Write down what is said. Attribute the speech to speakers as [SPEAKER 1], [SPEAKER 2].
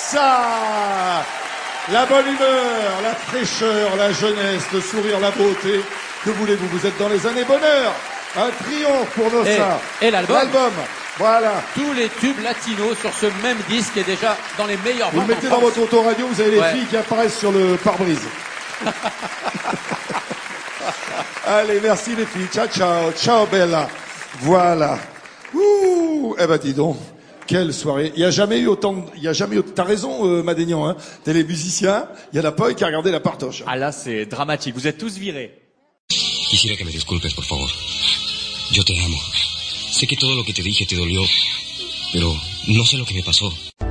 [SPEAKER 1] ça. La bonne humeur, la fraîcheur, la jeunesse, le sourire, la beauté. Que voulez-vous? Vous êtes dans les années bonheur. Un triomphe pour Nossa.
[SPEAKER 2] Et l'album.
[SPEAKER 1] Voilà.
[SPEAKER 2] Tous les tubes latinos sur ce même disque est déjà dans les meilleurs
[SPEAKER 1] Vous
[SPEAKER 2] ventes
[SPEAKER 1] le mettez
[SPEAKER 2] en
[SPEAKER 1] dans
[SPEAKER 2] France.
[SPEAKER 1] votre autoradio, vous avez les filles qui apparaissent sur le pare-brise. Allez, merci les filles. Ciao, ciao. Ciao, Bella. Voilà. Ouh. Eh ben, dis donc. Quelle soirée. Il y a jamais eu t'as raison, Madénian, hein. T'es les musiciens. Il y en a pas eu qui a regardé la partoche.
[SPEAKER 2] Ah là, c'est dramatique. Vous êtes tous virés.
[SPEAKER 3] Quisiera que me disculpes, por favor. Yo te amo. Sé que todo lo que te dije te dolió, pero no sé lo que me pasó.